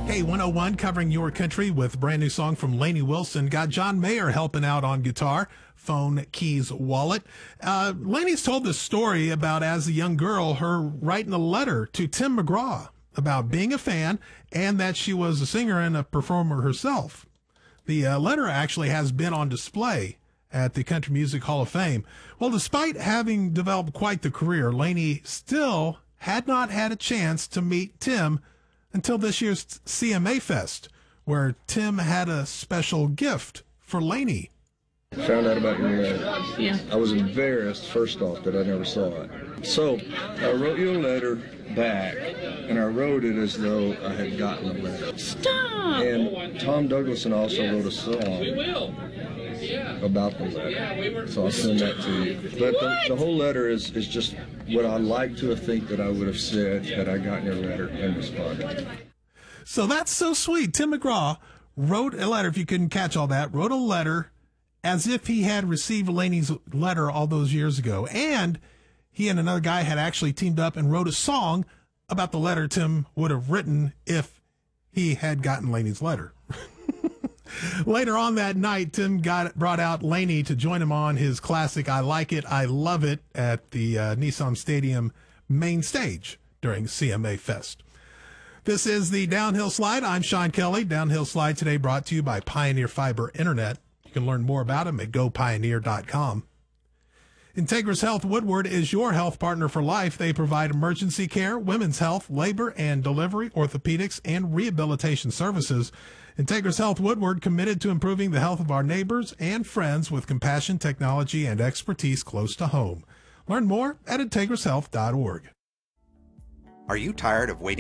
K101 covering your country with a brand new song from Lainey Wilson. Got John Mayer helping out on guitar, phone, keys, wallet. Lainey's told this story about, as a young girl, her writing a letter to Tim McGraw about being a fan and that she was a singer and a performer herself. The letter actually has been on display at the Country Music Hall of Fame. Well, despite having developed quite the career, Lainey still had not had a chance to meet Tim until this year's CMA Fest, where Tim had a special gift for Lainey. Found out about your letter. Yeah. I was embarrassed, first off, that I never saw it. So I wrote you a letter back, and I wrote it as though I had gotten the letter. Stop! And Tom Douglason also wrote a song about the letter. So I'll send that to you. But the whole letter is just what I like to think that I would have said had I gotten your letter and responded. So that's so sweet. Tim McGraw wrote a letter, if you couldn't catch all that, wrote a letter as if he had received Lainey's letter all those years ago. And he and another guy had actually teamed up and wrote a song about the letter Tim would have written if he had gotten Lainey's letter. Later on that night, Tim brought out Lainey to join him on his classic I Like It, I Love It at the Nissan Stadium main stage during CMA Fest. This is the Downhill Slide. I'm Sean Kelly. Downhill Slide today brought to you by Pioneer Fiber Internet. You can learn more about them at gopioneer.com. Integris Health Woodward is your health partner for life. They provide emergency care, women's health, labor and delivery, orthopedics, and rehabilitation services. Integris Health Woodward, committed to improving the health of our neighbors and friends with compassion, technology, and expertise close to home. Learn more at integrishealth.org. Are you tired of waiting